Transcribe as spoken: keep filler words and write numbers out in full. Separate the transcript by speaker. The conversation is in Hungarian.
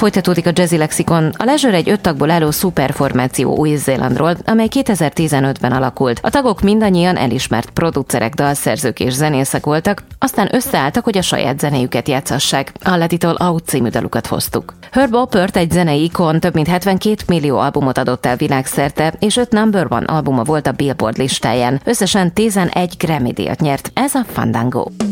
Speaker 1: Folytatódik a Jazzy Lexikon. A Leisure egy öt tagból álló szuperformáció Új-Zélandról, amely kétezer-tizenötben alakult. A tagok mindannyian elismert producerek, dalszerzők és zenészek voltak, aztán összeálltak, hogy a saját zenéjüket játszassák. A Let It All Out című dalukat hoztuk. Herb Alpert egy zenei ikon, több mint hetvenkét millió albumot adott el világszerte, és öt number one albuma volt a Billboard listáján. Összesen tizenegy Grammy-díjat nyert. Ez a Fandango.